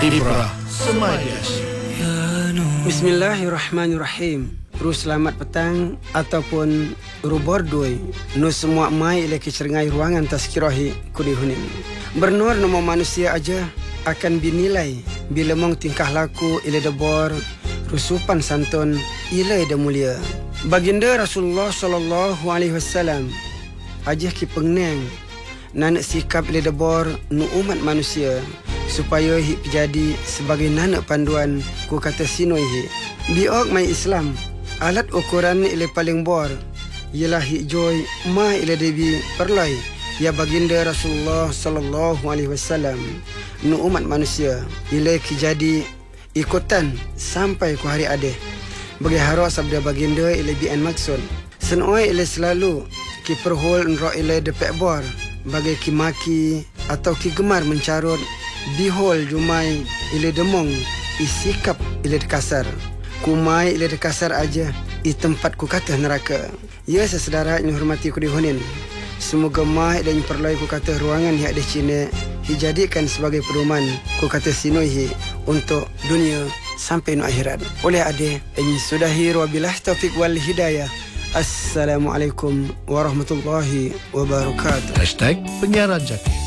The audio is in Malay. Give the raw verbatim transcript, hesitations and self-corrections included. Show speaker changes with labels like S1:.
S1: Ibrah Semadias.
S2: Bismillahirrahmanirrahim. Ru selamat petang ataupun ru bordoi nu semua mai ile keceringai ruangan tazkirahi kudihunin. Bernur nama manusia aja akan dinilai bila mong tingkah laku ile debor rusupan santun ile de mulia. Baginda Rasulullah sallallahu alaihi wasallam aja ki pengneng nanak sikap ile debor nu umat manusia supaya hi jadi sebagai nanak panduan ku kata sinoi hi. Biok mai Islam alat ukuran ile paling bor ialah hi joy ma ile debi perlai ya baginda Rasulullah sallallahu alaihi wasallam nu umat manusia ile ki jadi ikutan sampai ku hari ade. Bagi haro sabda baginda ile bian maksud senoi ile selalu ki perhol nro ile depek bor bagai ki maki atau ki gemar mencarut bihol jumai ile demong isikap ile kasar. Kumai ile kasar aja i tempat ku kata neraka. Ya sesedara yang hormati ku dihunin. Semoga mai dan perlai ku kata ruangan yang ada Cina dijadikan sebagai pedoman ku kata sinoi untuk dunia sampai no akhirat. Oleh ade ini sudahi wabillahi taufik wal hidayah. Assalamualaikum warahmatullahi wabarakatuh.
S1: Hashtag Penyiaran Jati.